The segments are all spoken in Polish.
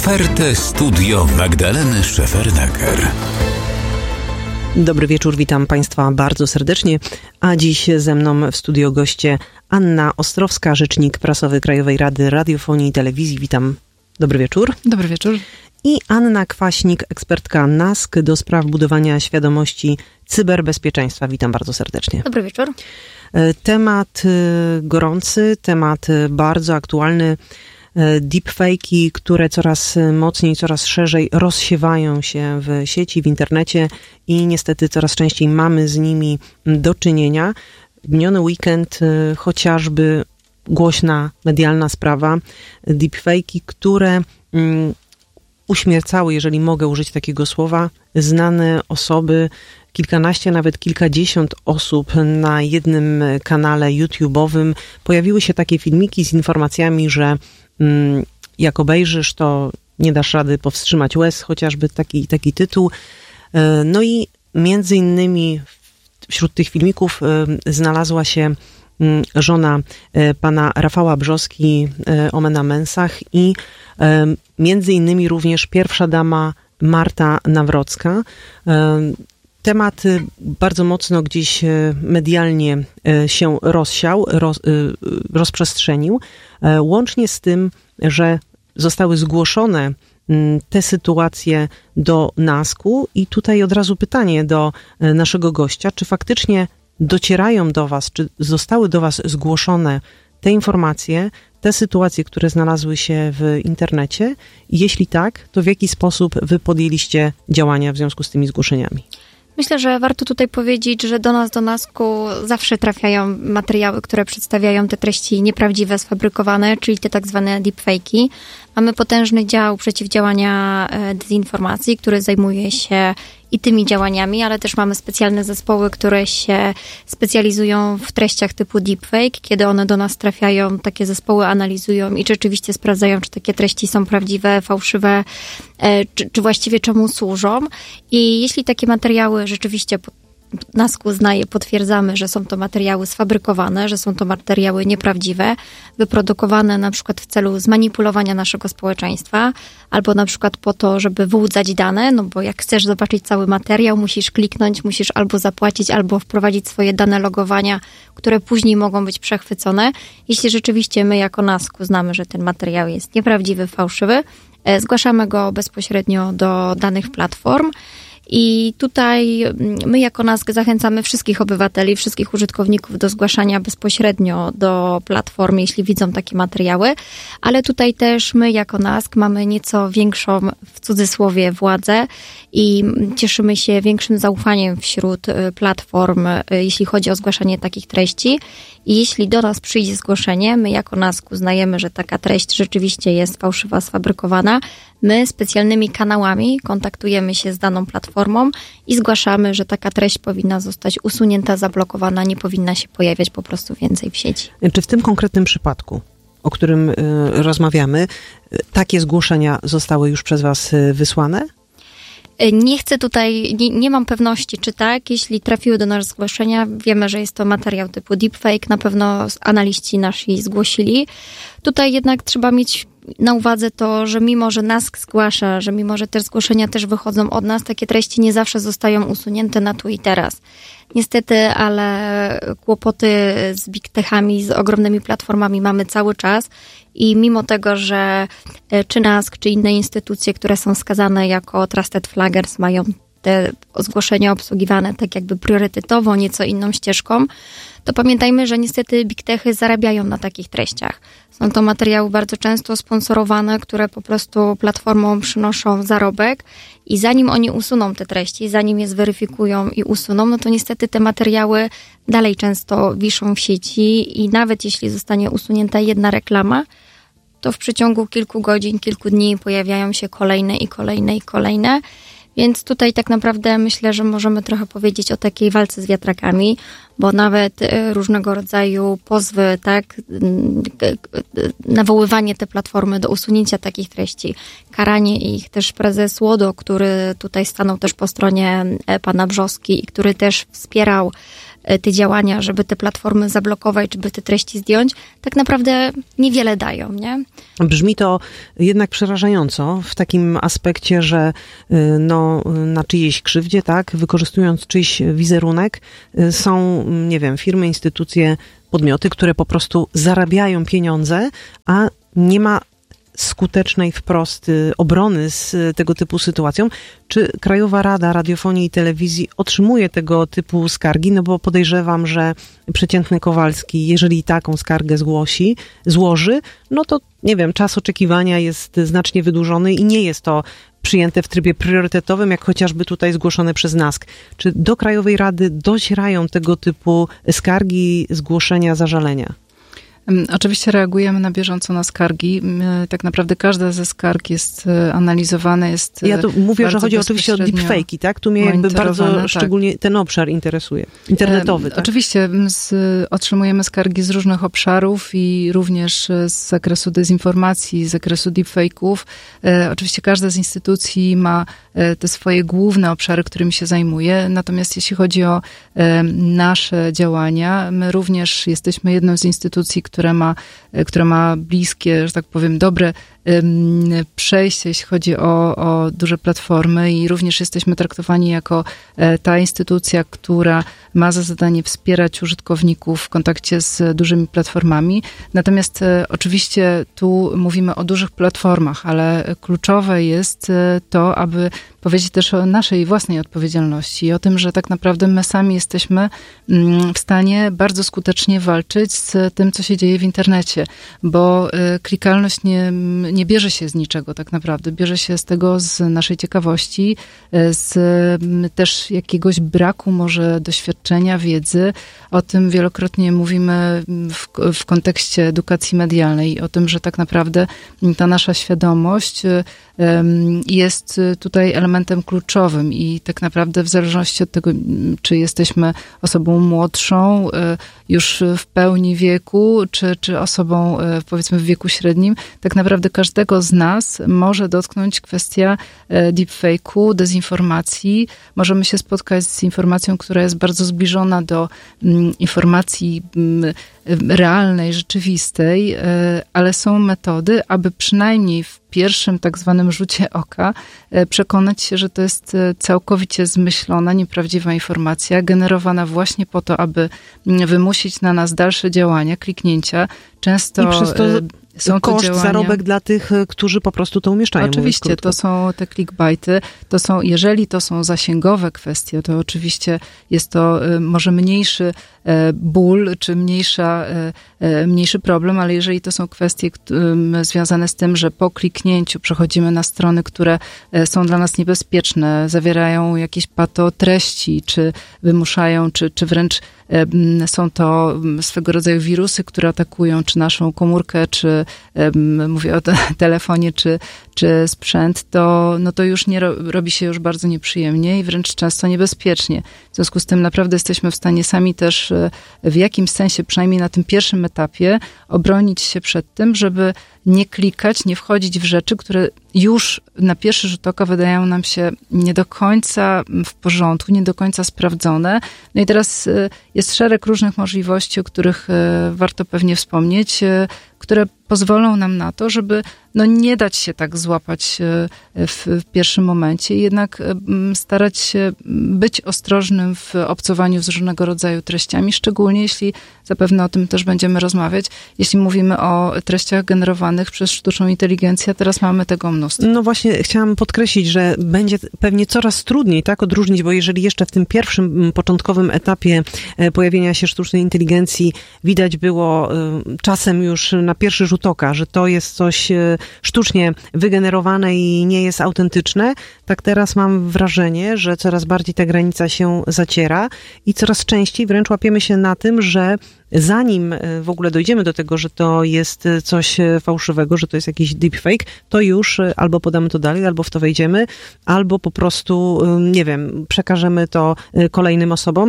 Ofertę Studio Magdaleny Szefernaker. Dobry wieczór, witam Państwa bardzo serdecznie, a dziś ze mną w studio goście Anna Ostrowska, rzecznik prasowy Krajowej Rady Radiofonii i Telewizji. Witam. Dobry wieczór. Dobry wieczór. I Anna Kwaśnik, ekspertka NASK do spraw budowania świadomości cyberbezpieczeństwa. Witam bardzo serdecznie. Dobry wieczór. Temat gorący, temat bardzo aktualny. Deepfake'i, które coraz mocniej, coraz szerzej rozsiewają się w sieci, w internecie i niestety coraz częściej mamy z nimi do czynienia. Miniony weekend chociażby głośna medialna sprawa, deepfake'i, które uśmiercały, jeżeli mogę użyć takiego słowa, znane osoby, kilkanaście, nawet kilkadziesiąt osób na jednym kanale YouTube'owym. Pojawiły się takie filmiki z informacjami, że jak obejrzysz, to nie dasz rady powstrzymać łez, chociażby taki tytuł. No i między innymi wśród tych filmików znalazła się żona pana Rafała Brzoski, Omena Mensah, i między innymi również pierwsza dama Marta Nawrocka. Temat bardzo mocno gdzieś medialnie się rozprzestrzenił, łącznie z tym, że zostały zgłoszone te sytuacje do NASK-u i tutaj od razu pytanie do naszego gościa, czy faktycznie docierają do Was, czy zostały do Was zgłoszone te informacje, te sytuacje, które znalazły się w internecie? I jeśli tak, to w jaki sposób Wy podjęliście działania w związku z tymi zgłoszeniami? Myślę, że warto tutaj powiedzieć, że do nas, do NASK-u zawsze trafiają materiały, które przedstawiają te treści nieprawdziwe, sfabrykowane, czyli te tak zwane deepfake'i. Mamy potężny dział przeciwdziałania dezinformacji, który zajmuje się i tymi działaniami, ale też mamy specjalne zespoły, które się specjalizują w treściach typu deepfake. Kiedy one do nas trafiają, takie zespoły analizują i rzeczywiście sprawdzają, czy takie treści są prawdziwe, fałszywe, czy właściwie czemu służą. I jeśli takie materiały rzeczywiście NASK uznaje, potwierdzamy, że są to materiały sfabrykowane, że są to materiały nieprawdziwe, wyprodukowane na przykład w celu zmanipulowania naszego społeczeństwa, albo na przykład po to, żeby wyłudzać dane, no bo jak chcesz zobaczyć cały materiał, musisz kliknąć, musisz albo zapłacić, albo wprowadzić swoje dane logowania, które później mogą być przechwycone. Jeśli rzeczywiście my jako NASK uznamy, że ten materiał jest nieprawdziwy, fałszywy, zgłaszamy go bezpośrednio do danych platform. I tutaj my jako NASK zachęcamy wszystkich obywateli, wszystkich użytkowników do zgłaszania bezpośrednio do platformy, jeśli widzą takie materiały, ale tutaj też my jako NASK mamy nieco większą, w cudzysłowie, władzę i cieszymy się większym zaufaniem wśród platform, jeśli chodzi o zgłaszanie takich treści. I jeśli do nas przyjdzie zgłoszenie, my jako NASK uznajemy, że taka treść rzeczywiście jest fałszywa, sfabrykowana, my specjalnymi kanałami kontaktujemy się z daną platformą i zgłaszamy, że taka treść powinna zostać usunięta, zablokowana, nie powinna się pojawiać po prostu więcej w sieci. Czy w tym konkretnym przypadku, o którym rozmawiamy, takie zgłoszenia zostały już przez Was wysłane? Nie chcę tutaj, nie mam pewności, czy tak. Jeśli trafiły do nas zgłoszenia, wiemy, że jest to materiał typu deepfake, na pewno analiści nasi zgłosili. Tutaj jednak trzeba mieć na uwadze to, że mimo, że NASK zgłasza, że mimo, że te zgłoszenia też wychodzą od nas, takie treści nie zawsze zostają usunięte na tu i teraz. Niestety, ale kłopoty z big techami, z ogromnymi platformami mamy cały czas i mimo tego, że czy NASK, czy inne instytucje, które są skazane jako Trusted Flaggers, mają te zgłoszenia obsługiwane tak jakby priorytetowo, nieco inną ścieżką, to pamiętajmy, że niestety big techy zarabiają na takich treściach. Są to materiały bardzo często sponsorowane, które po prostu platformom przynoszą zarobek i zanim oni usuną te treści, zanim je zweryfikują i usuną, no to niestety te materiały dalej często wiszą w sieci i nawet jeśli zostanie usunięta jedna reklama, to w przeciągu kilku godzin, kilku dni pojawiają się kolejne i kolejne i kolejne. Więc tutaj tak naprawdę myślę, że możemy trochę powiedzieć o takiej walce z wiatrakami, bo nawet różnego rodzaju pozwy, tak, nawoływanie te platformy do usunięcia takich treści, karanie ich, też prezes Łodo, który tutaj stanął też po stronie pana Brzoski i który też wspierał te działania, żeby te platformy zablokować, żeby te treści zdjąć, tak naprawdę niewiele dają, nie? Brzmi to jednak przerażająco w takim aspekcie, że na czyjejś krzywdzie, tak, wykorzystując czyjś wizerunek, są, nie wiem, firmy, instytucje, podmioty, które po prostu zarabiają pieniądze, a nie ma skutecznej wprost obrony z tego typu sytuacją. Czy Krajowa Rada Radiofonii i Telewizji otrzymuje tego typu skargi? No bo podejrzewam, że przeciętny Kowalski, jeżeli taką skargę złoży, no to nie wiem, czas oczekiwania jest znacznie wydłużony i nie jest to przyjęte w trybie priorytetowym, jak chociażby tutaj zgłoszone przez NASK. Czy do Krajowej Rady docierają tego typu skargi, zgłoszenia, zażalenia? Oczywiście reagujemy na bieżąco na skargi. Tak naprawdę każda ze skarg jest analizowana, jest Ja tu mówię, że chodzi oczywiście o deepfake'i, tak? Tu mnie jakby bardzo szczególnie ten obszar interesuje. Internetowy, tak? Oczywiście otrzymujemy skargi z różnych obszarów i również z zakresu dezinformacji, z zakresu deepfake'ów. Oczywiście każda z instytucji ma te swoje główne obszary, którymi się zajmuje. Natomiast jeśli chodzi o nasze działania, my również jesteśmy jedną z instytucji, która ma bliskie, że tak powiem, dobre przejście, jeśli chodzi o duże platformy i również jesteśmy traktowani jako ta instytucja, która ma za zadanie wspierać użytkowników w kontakcie z dużymi platformami. Natomiast oczywiście tu mówimy o dużych platformach, ale kluczowe jest to, aby powiedzieć też o naszej własnej odpowiedzialności i o tym, że tak naprawdę my sami jesteśmy w stanie bardzo skutecznie walczyć z tym, co się dzieje w internecie, bo klikalność nie bierze się z niczego tak naprawdę. Bierze się z tego, z naszej ciekawości, z też jakiegoś braku może doświadczenia, wiedzy. O tym wielokrotnie mówimy w kontekście edukacji medialnej, o tym, że tak naprawdę ta nasza świadomość jest tutaj elementem kluczowym i tak naprawdę w zależności od tego, czy jesteśmy osobą młodszą, już w pełni wieku, czy osobą powiedzmy w wieku średnim, tak naprawdę każdego z nas może dotknąć kwestia deepfake'u, dezinformacji. Możemy się spotkać z informacją, która jest bardzo zbliżona do informacji realnej, rzeczywistej, ale są metody, aby przynajmniej w pierwszym tak zwanym rzucie oka przekonać się, że to jest całkowicie zmyślona, nieprawdziwa informacja, generowana właśnie po to, aby wymusić na nas dalsze działania, kliknięcia. Często i przez to są to koszt, działania, zarobek dla tych, którzy po prostu to umieszczają. Oczywiście, to są te clickbaity. Jeżeli to są zasięgowe kwestie, to oczywiście jest to może mniejszy ból, czy mniejszy problem, ale jeżeli to są kwestie związane z tym, że po kliknięciu przechodzimy na strony, które są dla nas niebezpieczne, zawierają jakieś patotreści, czy wymuszają, czy wręcz są to swego rodzaju wirusy, które atakują czy naszą komórkę, czy mówię o telefonie, czy sprzęt, to już nie robi się już bardzo nieprzyjemnie i wręcz często niebezpiecznie. W związku z tym naprawdę jesteśmy w stanie sami też w jakimś sensie, przynajmniej na tym pierwszym etapie, obronić się przed tym, żeby nie klikać, nie wchodzić w rzeczy, które już na pierwszy rzut oka wydają nam się nie do końca w porządku, nie do końca sprawdzone. No i teraz jest szereg różnych możliwości, o których warto pewnie wspomnieć, które pozwolą nam na to, żeby nie dać się tak złapać w pierwszym momencie i jednak starać się być ostrożnym w obcowaniu z różnego rodzaju treściami, szczególnie jeśli, zapewne o tym też będziemy rozmawiać, jeśli mówimy o treściach generowanych przez sztuczną inteligencję, a teraz mamy tego mnóstwo. No właśnie, chciałam podkreślić, że będzie pewnie coraz trudniej tak odróżnić, bo jeżeli jeszcze w tym pierwszym, początkowym etapie pojawienia się sztucznej inteligencji widać było czasem już na pierwszy rzut oka, że to jest coś sztucznie wygenerowane i nie jest autentyczne, tak teraz mam wrażenie, że coraz bardziej ta granica się zaciera i coraz częściej wręcz łapiemy się na tym, że zanim w ogóle dojdziemy do tego, że to jest coś fałszywego, że to jest jakiś deepfake, to już albo podamy to dalej, albo w to wejdziemy, albo po prostu, nie wiem, przekażemy to kolejnym osobom.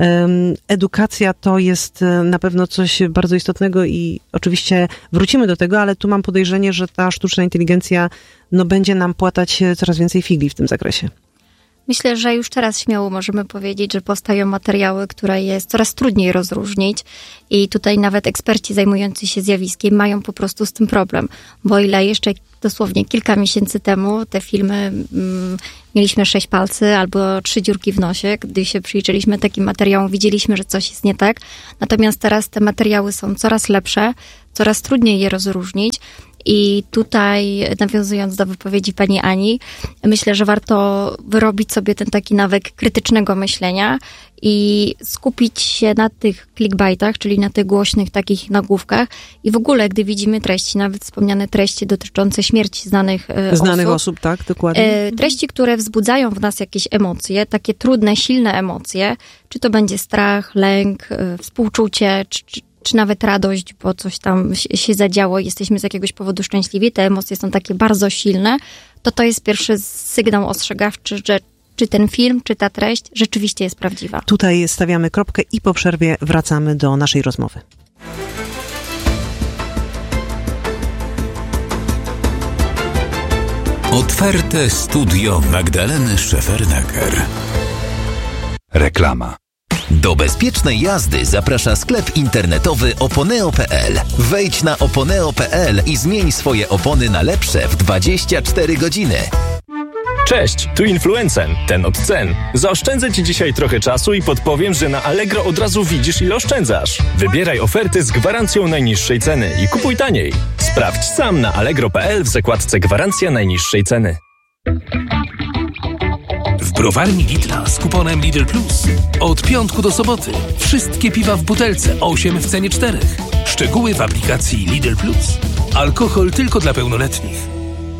Edukacja to jest na pewno coś bardzo istotnego i oczywiście wrócimy do tego, ale tu mam podejrzenie, że ta sztuczna inteligencja będzie nam płatać coraz więcej figli w tym zakresie. Myślę, że już teraz śmiało możemy powiedzieć, że powstają materiały, które jest coraz trudniej rozróżnić i tutaj nawet eksperci zajmujący się zjawiskiem mają po prostu z tym problem, bo ile jeszcze dosłownie kilka miesięcy temu te filmy mieliśmy 6 palcy albo 3 dziurki w nosie, gdy się przyjrzeliśmy takim materiałom, widzieliśmy, że coś jest nie tak, natomiast teraz te materiały są coraz lepsze, coraz trudniej je rozróżnić. I tutaj, nawiązując do wypowiedzi pani Ani, myślę, że warto wyrobić sobie ten taki nawyk krytycznego myślenia i skupić się na tych clickbaitach, czyli na tych głośnych takich nagłówkach i w ogóle, gdy widzimy treści, nawet wspomniane treści dotyczące śmierci znanych osób, tak, dokładnie. Treści, które wzbudzają w nas jakieś emocje, takie trudne, silne emocje, czy to będzie strach, lęk, współczucie, czy nawet radość, bo coś tam się zadziało i jesteśmy z jakiegoś powodu szczęśliwi, te emocje są takie bardzo silne, to jest pierwszy sygnał ostrzegawczy, że czy ten film, czy ta treść rzeczywiście jest prawdziwa. Tutaj stawiamy kropkę i po przerwie wracamy do naszej rozmowy. Otwarte studio Magdaleny Szefernaker. Reklama. Do bezpiecznej jazdy zaprasza sklep internetowy oponeo.pl. Wejdź na oponeo.pl i zmień swoje opony na lepsze w 24 godziny. Cześć, tu Influencen, ten od cen. Zaoszczędzę Ci dzisiaj trochę czasu i podpowiem, że na Allegro od razu widzisz, ile oszczędzasz. Wybieraj oferty z gwarancją najniższej ceny i kupuj taniej. Sprawdź sam na allegro.pl w zakładce Gwarancja najniższej ceny. W browarni Lidla z kuponem Lidl Plus od piątku do soboty wszystkie piwa w butelce 8 w cenie 4. Szczegóły w aplikacji Lidl Plus. Alkohol tylko dla pełnoletnich.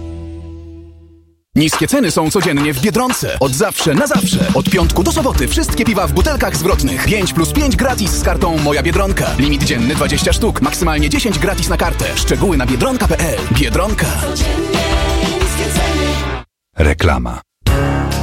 Niskie ceny są codziennie w Biedronce. Od zawsze na zawsze. Od piątku do soboty wszystkie piwa w butelkach zwrotnych. 5+5 gratis z kartą Moja Biedronka. Limit dzienny 20 sztuk. Maksymalnie 10 gratis na kartę. Szczegóły na biedronka.pl. Biedronka. Reklama.